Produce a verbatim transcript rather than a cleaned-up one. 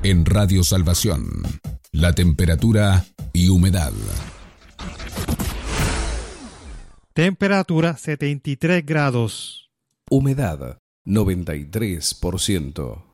En Radio Salvación, la temperatura y humedad. Temperatura setenta y tres grados. Humedad noventa y tres por ciento.